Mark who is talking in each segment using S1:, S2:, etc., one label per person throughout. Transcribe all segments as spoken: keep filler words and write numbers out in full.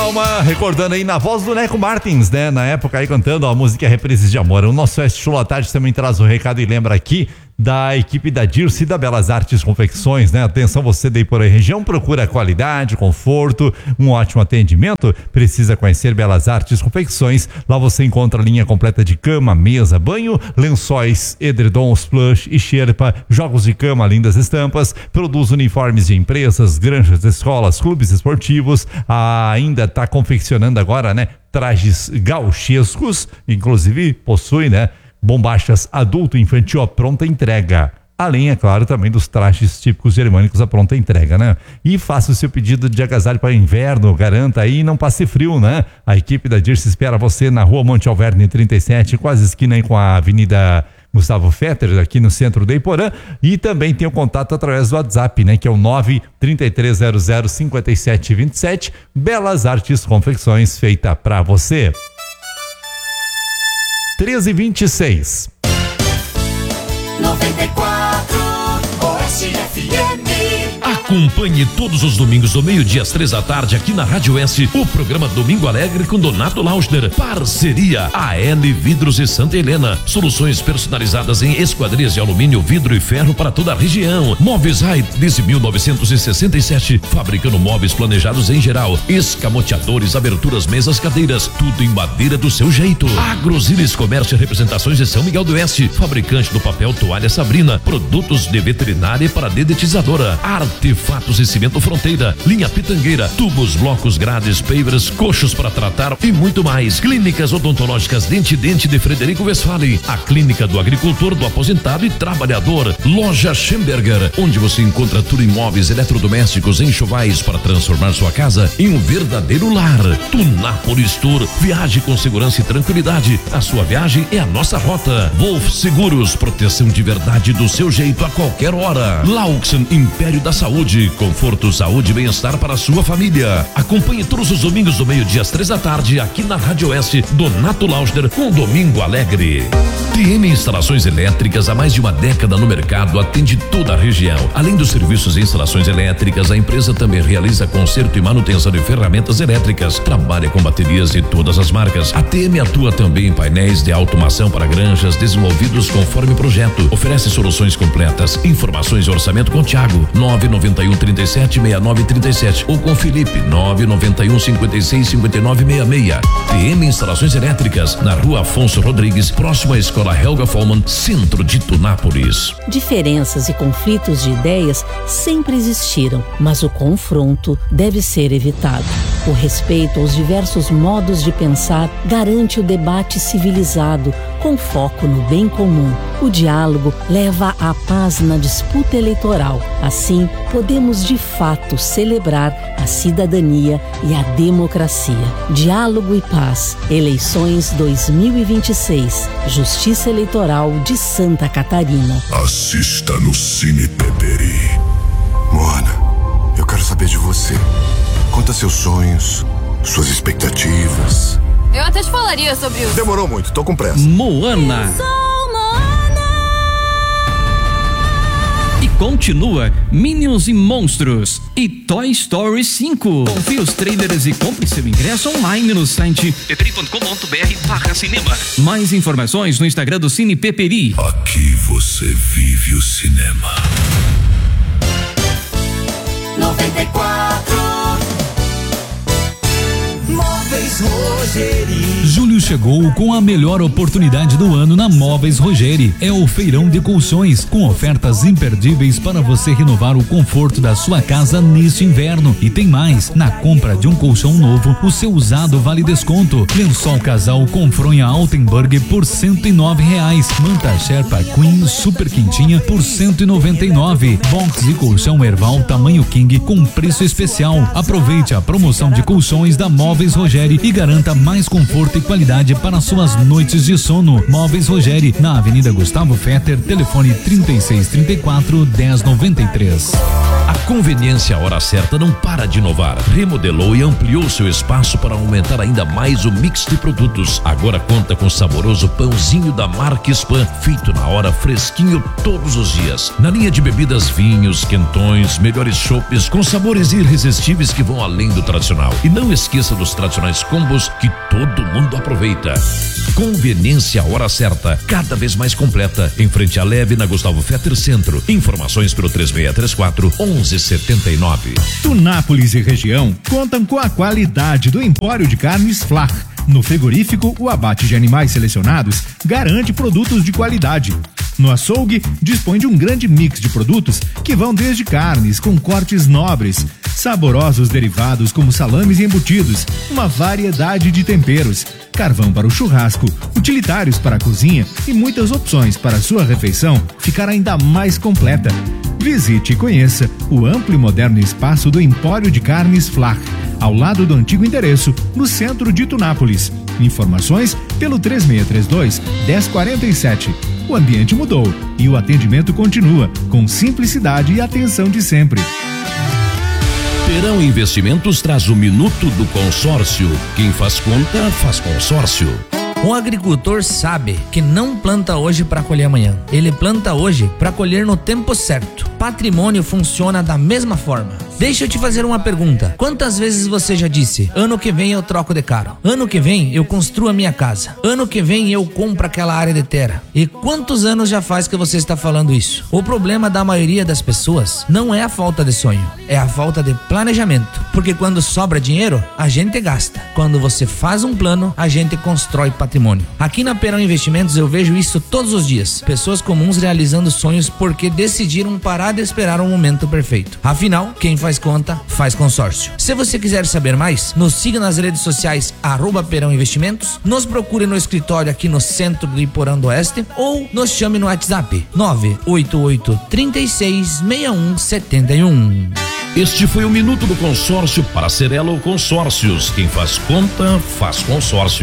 S1: Djalma, recordando aí na voz do Neco Martins, né? Na época aí cantando a música Reprises de Amor. O nosso Oeste Show à Tarde também traz o recado e lembra aqui da equipe da Dirce da Belas Artes Confecções, né? Atenção, você daí por aí região, procura qualidade, conforto, um ótimo atendimento, precisa conhecer Belas Artes Confecções. Lá você encontra a linha completa de cama, mesa, banho, lençóis, edredons, plush e xerpa, jogos de cama, lindas estampas, produz uniformes de empresas, granjas, escolas, clubes esportivos, ah, ainda está confeccionando agora, né? Trajes gauchescos, inclusive possui, né? Bombachas adulto e infantil à pronta entrega. Além, é claro, também dos trajes típicos germânicos à pronta entrega, né? E faça o seu pedido de agasalho para inverno, garanta aí e não passe frio, né? A equipe da Dirce espera você na rua Monte Alverne trinta e sete, quase esquina aí com a Avenida Gustavo Fetter, aqui no centro de Iporã. E também tem o contato através do WhatsApp, né? Que é o nove três três zero zero cinco sete dois sete. Belas Artes Confecções, feita para você. treze e vinte e seis.
S2: noventa e quatro Oeste F M.
S3: Acompanhe todos os domingos do meio-dia às três da tarde aqui na Rádio Oeste o programa Domingo Alegre com Donato Lauschner. Parceria A L Vidros e Santa Helena. Soluções personalizadas em esquadrias de alumínio, vidro e ferro para toda a região. Móveis Height desde mil novecentos e sessenta e sete, fabricando móveis planejados em geral. Escamoteadores, aberturas, mesas, cadeiras, tudo em madeira do seu jeito. Agrozilis Comércio e Representações de São Miguel do Oeste, fabricante do papel Toalha Sabrina, produtos de veterinária para dedetizadora. Artefatos e Cimento Fronteira, linha Pitangueira, tubos, blocos, grades, pavers, coxos para tratar e muito mais. Clínicas odontológicas Dente Dente de Frederico Westphalen, a clínica do agricultor, do aposentado e trabalhador. Loja Schemberger, onde você encontra tudo em móveis, eletrodomésticos, enxovais para transformar sua casa em um verdadeiro lar. Tunápolis Tour, viaje com segurança e tranquilidade. A sua viagem é a nossa rota. Wolf Seguros, proteção de verdade do seu jeito a qualquer hora. Laux Império da Saúde, conforto, saúde e bem-estar para a sua família. Acompanhe todos os domingos do meio-dia às três da tarde aqui na Rádio Oeste, Donato Lauschner com Domingo Alegre. T M Instalações Elétricas, há mais de uma década no mercado, atende toda a região. Além dos serviços de instalações elétricas, a empresa também realiza conserto e manutenção de ferramentas elétricas. Trabalha com baterias de todas as marcas. A T M atua também em painéis de automação para granjas desenvolvidos conforme projeto. Oferece soluções completas. Informações e orçamento com Thiago, nove nove um, trinta e sete, sessenta e nove trinta e sete, ou com Felipe, nove nove um, cinquenta e seis, cinquenta e nove sessenta e seis. T M Instalações Elétricas, na rua Afonso Rodrigues, próximo à Escola Helga Follmann, centro de Tunápolis.
S4: Diferenças e conflitos de ideias sempre existiram, mas o confronto deve ser evitado. O respeito aos diversos modos de pensar garante o debate civilizado, com foco no bem comum. O diálogo leva à paz na disputa eleitoral. Assim, podemos de fato celebrar a cidadania e a democracia. Diálogo e paz. Eleições dois mil e vinte e seis. Justiça Eleitoral de Santa Catarina.
S5: Assista no Cine Peperi. Moana, eu quero saber de você. Conta seus sonhos, suas expectativas.
S6: Eu até te falaria sobre isso.
S5: Demorou muito, tô com pressa.
S7: Moana.
S6: Eu sou Moana.
S7: E continua Minions e Monstros e Toy Story cinco. Confie os trailers e compre seu ingresso online no site peperi ponto com ponto br barra cinema. Mais informações no Instagram do Cine Peperi.
S5: Aqui você vive o cinema.
S2: noventa e quatro Móveis Rogeri.
S8: Julho chegou com a melhor oportunidade do ano na Móveis Rogeri. É o feirão de colchões, com ofertas imperdíveis para você renovar o conforto da sua casa neste inverno. E tem mais, na compra de um colchão novo, o seu usado vale desconto. Lençol casal com fronha Altenburg por cento e nove reais. Manta Sherpa Queen super quentinha por cento e noventa e nove. Box e colchão Erval tamanho King com preço especial. Aproveite a promoção de colchões da Móveis Rogeri e garanta mais conforto e qualidade para suas noites de sono. Móveis Rogeri, na Avenida Gustavo Fetter, telefone trinta e seis, trinta e quatro, dez, noventa e três.
S3: A Conveniência Hora Certa não para de inovar. Remodelou e ampliou seu espaço para aumentar ainda mais o mix de produtos. Agora conta com o saboroso pãozinho da marca Spam, feito na hora, fresquinho todos os dias. Na linha de bebidas, vinhos, quentões, melhores chopes com sabores irresistíveis que vão além do tradicional. E não esqueça dos tradicionais combos que todo mundo aproveita. Conveniência Hora Certa, cada vez mais completa, em frente à Leve, na Gustavo Fetter Centro. Informações pelo três seis três quatro, um um sete nove.
S9: Tunápolis e região contam com a qualidade do Empório de Carnes Flach. No frigorífico, o abate de animais selecionados garante produtos de qualidade. No açougue, dispõe de um grande mix de produtos que vão desde carnes com cortes nobres, saborosos derivados como salames e embutidos, uma variedade de temperos, carvão para o churrasco, utilitários para a cozinha e muitas opções para a sua refeição ficar ainda mais completa. Visite e conheça o amplo e moderno espaço do Empório de Carnes Flach, ao lado do antigo endereço, no centro de Tunápolis. Informações pelo três seis três dois, um zero quatro sete. O ambiente mudou e o atendimento continua, com simplicidade e atenção de sempre.
S3: Perão Investimentos traz o Minuto do Consórcio. Quem faz conta, faz consórcio.
S10: Um agricultor sabe que não planta hoje para colher amanhã. Ele planta hoje para colher no tempo certo. Patrimônio funciona da mesma forma. Deixa eu te fazer uma pergunta. Quantas vezes você já disse: ano que vem eu troco de carro, ano que vem eu construo a minha casa, ano que vem eu compro aquela área de terra? E quantos anos já faz que você está falando isso? O problema da maioria das pessoas não é a falta de sonho, é a falta de planejamento. Porque quando sobra dinheiro, a gente gasta. Quando você faz um plano, a gente constrói patrimônio. Aqui na Perão Investimentos eu vejo isso todos os dias. Pessoas comuns realizando sonhos porque decidiram parar de esperar o momento perfeito. Afinal, quem faz conta, faz consórcio. Se você quiser saber mais, nos siga nas redes sociais arroba Perão Investimentos, nos procure no escritório aqui no centro do Iporã do Oeste ou nos chame no WhatsApp nove oito oito, três seis, seis um sete um.
S3: Este foi o Minuto do Consórcio para Cerelo Consórcios. Quem faz conta, faz consórcio.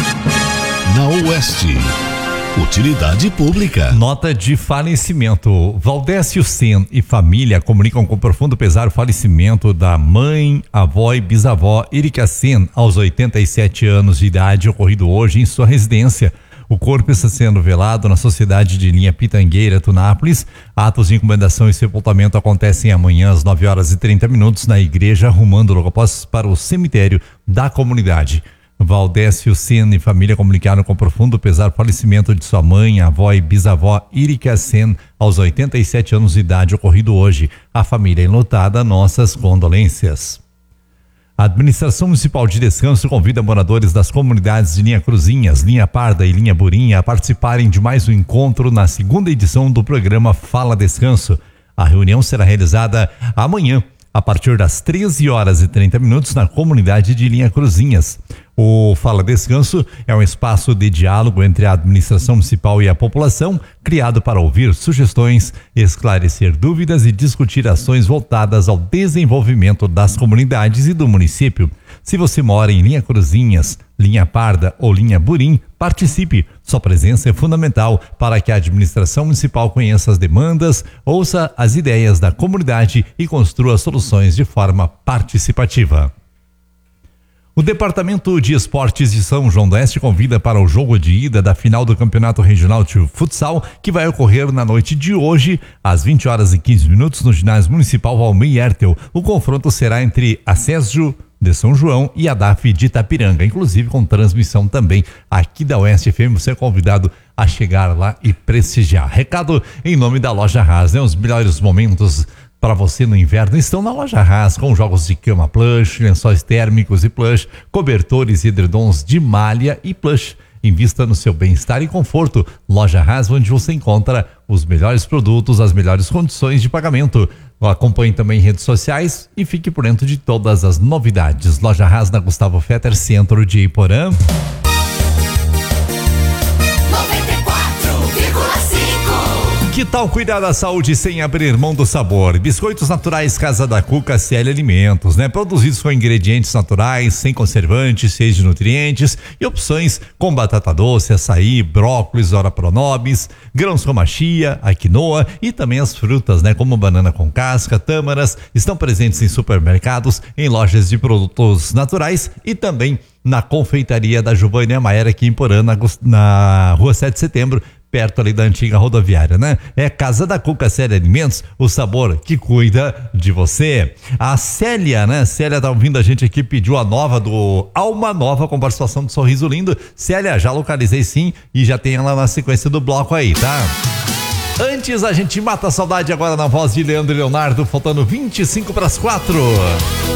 S11: Na Oeste, utilidade pública.
S1: Nota de falecimento. Valdécio Sen e família comunicam com profundo pesar o falecimento da mãe, avó e bisavó Erika Sen, aos oitenta e sete anos de idade, ocorrido hoje em sua residência. O corpo está sendo velado na Sociedade de Linha Pitangueira, Tunápolis. Atos de encomendação e sepultamento acontecem amanhã às nove horas e trinta minutos na igreja, arrumando logo após para o cemitério da comunidade. Valdécio Sen e família comunicaram com profundo pesar o falecimento de sua mãe, avó e bisavó Erika Sen, aos oitenta e sete anos de idade, ocorrido hoje. A família enlutada, nossas condolências. A Administração Municipal de Descanso convida moradores das comunidades de Linha Cruzinhas, Linha Parda e Linha Burim a participarem de mais um encontro na segunda edição do programa Fala Descanso. A reunião será realizada amanhã, a partir das treze horas e trinta minutos, na comunidade de Linha Cruzinhas. O Fala Descanso é um espaço de diálogo entre a administração municipal e a população, criado para ouvir sugestões, esclarecer dúvidas e discutir ações voltadas ao desenvolvimento das comunidades e do município. Se você mora em Linha Cruzinhas, Linha Parda ou Linha Burim, participe. Sua presença é fundamental para que a administração municipal conheça as demandas, ouça as ideias da comunidade e construa soluções de forma participativa. O Departamento de Esportes de São João do Oeste convida para o jogo de ida da final do Campeonato Regional de Futsal, que vai ocorrer na noite de hoje, às vinte horas e quinze minutos, no ginásio municipal Valmir Hertel. O confronto será entre a Césio de São João e a D A F de Itapiranga, inclusive com transmissão também aqui da Oeste F M. Você é convidado a chegar lá e prestigiar. Recado em nome da Loja Haas, né? Os melhores momentos para você no inverno estão na Loja Haas, com jogos de cama plush, lençóis térmicos e plush, cobertores e edredons de malha e plush. Invista no seu bem-estar e conforto. Loja Haas, onde você encontra os melhores produtos, as melhores condições de pagamento. Acompanhe também redes sociais e fique por dentro de todas as novidades. Loja Haas na Gustavo Fetter, centro de Iporã.
S2: noventa e quatro vírgula cinco
S1: Que tal cuidar da saúde sem abrir mão do sabor? Biscoitos naturais Casa da Cuca C L Alimentos, né? Produzidos com ingredientes naturais, sem conservantes, cheios de nutrientes e opções com batata doce, açaí, brócolis, ora pronobis, grãos como a chia, a quinoa e também as frutas, né? Como banana com casca, tâmaras, estão presentes em supermercados, em lojas de produtos naturais e também na confeitaria da Giovanni Maier aqui em Porã, na, na rua sete de setembro, perto ali da antiga rodoviária, né? É Casa da Cuca Célia Alimentos, o sabor que cuida de você. A Célia, né? Célia tá ouvindo a gente aqui, pediu a nova do Alma Nova com participação do Sorriso Lindo. Célia, já localizei sim e já tem ela na sequência do bloco aí, tá? Antes a gente mata a saudade agora na voz de Leandro e Leonardo, faltando vinte e cinco para as quatro.